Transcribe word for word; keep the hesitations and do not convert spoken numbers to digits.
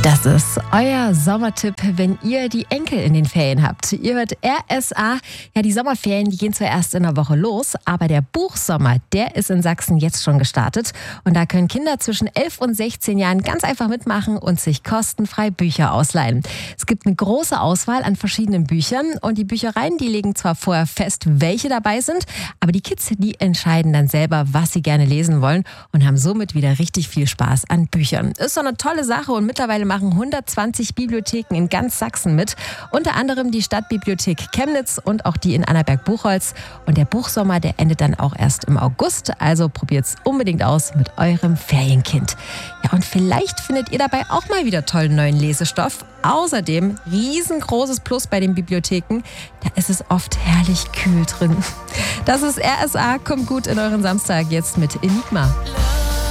Das ist euer Sommertipp, wenn ihr die Enkel in den Ferien habt. Ihr hört R S A. Ja, die Sommerferien, die gehen zwar erst in einer Woche los, aber der Buchsommer, der ist in Sachsen jetzt schon gestartet. Und da können Kinder zwischen elf und sechzehn Jahren ganz einfach mitmachen und sich kostenfrei Bücher ausleihen. Es gibt eine große Auswahl an verschiedenen Büchern und die Büchereien, die legen zwar vorher fest, welche dabei sind, aber die Kids, die entscheiden dann selber, was sie gerne lesen wollen und haben somit wieder richtig viel Spaß an Büchern. Ist so eine tolle Sache und mittlerweile machen hundertzwanzig Bibliotheken in ganz Sachsen mit. Unter anderem die Stadtbibliothek Chemnitz und auch die in Annaberg-Buchholz. Und der Buchsommer, der endet dann auch erst im August. Also probiert's unbedingt aus mit eurem Ferienkind. Ja, und vielleicht findet ihr dabei auch mal wieder tollen neuen Lesestoff. Außerdem, riesengroßes Plus bei den Bibliotheken, da ist es oft herrlich kühl drin. Das ist R S A, kommt gut in euren Samstag jetzt mit Enigma.